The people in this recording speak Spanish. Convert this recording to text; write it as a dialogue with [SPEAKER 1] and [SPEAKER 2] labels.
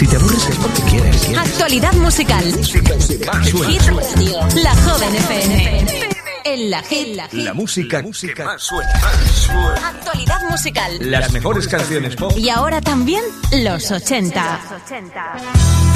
[SPEAKER 1] Si te aburres es porque quieres.
[SPEAKER 2] Actualidad musical.
[SPEAKER 1] Música que más suena.
[SPEAKER 2] Hit Radio. La Joven FM. En la Hit.
[SPEAKER 1] La música que más suena.
[SPEAKER 2] Actualidad musical.
[SPEAKER 1] Las mejores canciones pop.
[SPEAKER 2] Y ahora también los 80.